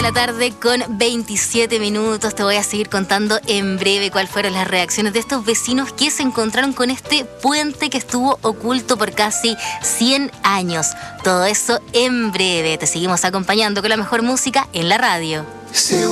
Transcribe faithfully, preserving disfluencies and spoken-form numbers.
la tarde con veintisiete minutos. Te voy a seguir contando en breve cuáles fueron las reacciones de estos vecinos que se encontraron con este puente que estuvo oculto por casi cien años. Todo eso en breve. Te seguimos acompañando con la mejor música en la radio.